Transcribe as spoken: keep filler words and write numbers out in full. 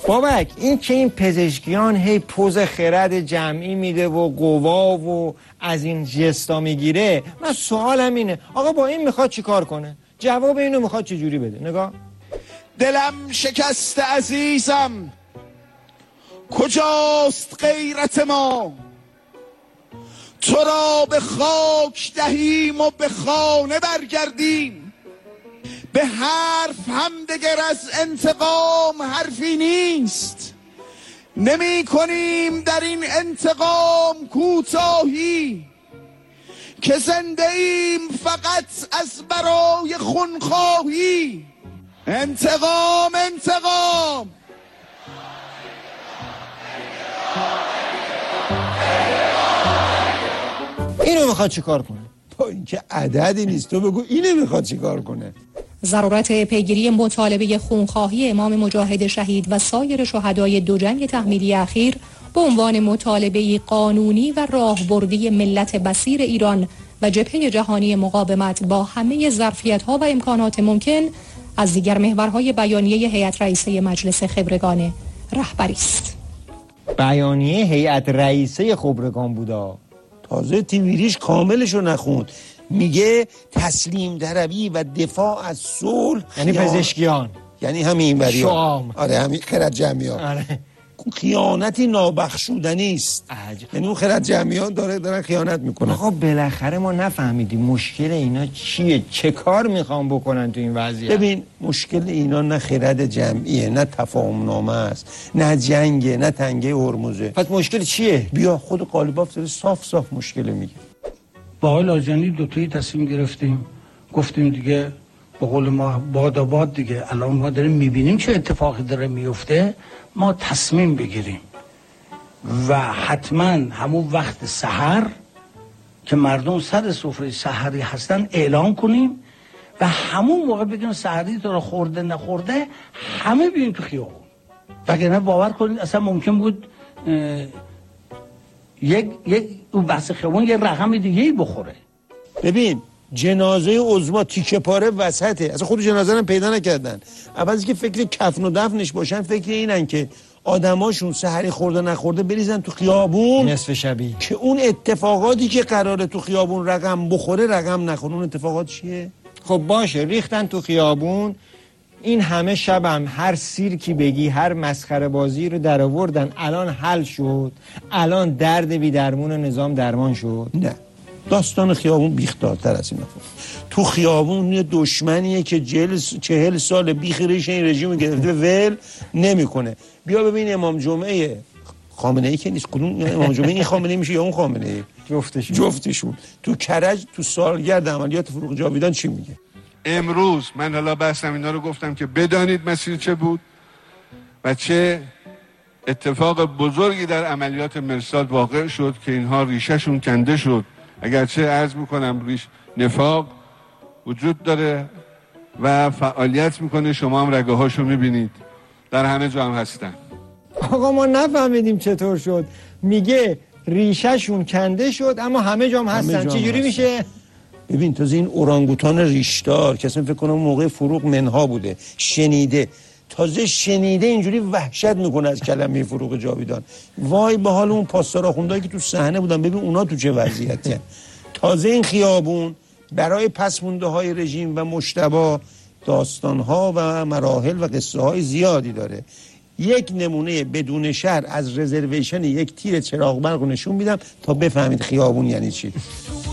بابک این که این پزشکیان هی پوز خرد جمعی میده و قوا و از این جستا میگیره، من سوالم اینه آقا با این میخواد چی کار کنه؟ جواب اینو میخواد چی جوری بده؟ نگاه. دلم شکست عزیزم، کجاست غیرت ما؟ تو را به خاک دهیم و به خانه برگردیم، به حرف هم دگر از انتقام حرفی نیست. نمی کنیم در این انتقام کوتاهی، که زنده ایم فقط از برای خونخواهی. انتقام انتقام اینو میخواد چی کار کنه؟ با اینکه عددی نیست تو بگو اینو میخواد چی کار کنه؟ ضرورت پیگیری مطالبه خونخواهی امام مجاهد شهید و سایر شهدای دو جنگ تحمیلی اخیر به عنوان مطالبه قانونی و راهبردی ملت بصیر ایران و جبهه جهانی مقاومت با همه ظرفیت‌ها و امکانات ممکن از دیگر محورهای بیانیه هیئت رئیسه مجلس خبرگان رهبری است. بیانیه هیئت رئیسه خبرگان بودا. تازه تیمیریش کاملشو نخوند، میگه تسلیم طلبی و دفاع از صلح، یعنی پزشکیان، یعنی همین بریا شام، آره همین خرد جمعیان، آره. خیانتی نابخشودنی است. یعنی اون خرد جمعیان داره دارن خیانت میکنن. آقا بالاخره ما نفهمیدیم مشکل اینا چیه، چه کار میخوان بکنن تو این وضعیت. ببین مشکل اینا نه خرد جمعیه، نه تفاهم نامه است، نه جنگه، نه تنگه هرمزه. پس مشکل چیه؟ بیا خود قالیباف داره صاف صاف مشکل میگه. با آقای لاجانی دوتایی تصمیم گرفتیم، گفتیم دیگه به قول ما باد باد دیگه، الان ما داریم میبینیم چه اتفاقی داره میفته، ما تصمیم بگیریم و حتما همون وقت سحر که مردم سر سفره سحری هستن اعلام کنیم و همون موقع بگیم سحری تو رو خورده نخورده همه بیاین تو خیابون. وگرنه باور کنید اصلا ممکن بود یک یک اون بحث خیابون یه رقم دیگه ای بخوره. ببین جنازه عظما تیکه پاره وسطه، اصلا خود جنازه رو پیدا نکردن. اول از که فکر کفن و دفنش باشن، فکر اینن که آدماشون سحری خورده نخورده بریزن تو خیابون نصف شبی، که اون اتفاقاتی که قراره تو خیابون رقم بخوره رقم نخوره. اون اتفاقات چیه؟ خب باشه ریختن تو خیابون، این همه شبم هر سیرکی بگی هر مسخره بازی رو در آوردن، الان حل شد؟ الان درد بی درمون نظام درمان شد؟ نه، داستان خیابون بیخدارتر از این. تو خیابون یه دشمنیه که جل چهل سال بیخیرش این رژیم گرفته ول نمیکنه. بیا ببین امام جمعه خامنه ای که نیست، کدوم امام جمعه این خامنه ای میشه یا اون خامنه ای؟ جفتشون جفتشون تو کرج تو سالگرد عملیات فروغ جاویدان چی میگه؟ امروز من حالا بحثم اینا رو گفتم که بدانید مسیر چه بود و چه اتفاق بزرگی در عملیات مرصاد واقع شد که اینها ریشهشون کنده شد. اگرچه عرض میکنم ریش نفاق وجود داره و فعالیت میکنه، شما هم رگه هاشو میبینید در همه جا هم هستن. آقا ما نفهمیدیم چطور شد، میگه ریشهشون کنده شد اما همه جا هم هستن. چجوری میشه؟ ببین تازه این اورانگوتان ریشدار که اصلا فکر کنم موقع فروغ منها بوده، شنیده، تازه شنیده اینجوری وحشت میکنه از کلمه فروغ جاویدان. وای به حال اون پاسدار آخوندایی که تو صحنه بودن، ببین اونا تو چه وضعیتی هستن. تازه این خیابون برای پسمونده های رژیم و مجتبی داستانها و مراحل و قصه های زیادی داره. یک نمونه بدون شر از رزرویشن یک تیر چراغ برق نشون میدم تا بفهمید خیابون یعنی چی.